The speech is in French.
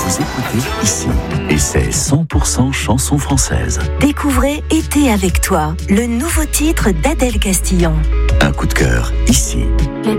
Vous écoutez ici. Et c'est 100% chanson française. Découvrez Été avec toi, le nouveau titre d'Adèle Castillon. Un coup de cœur ici.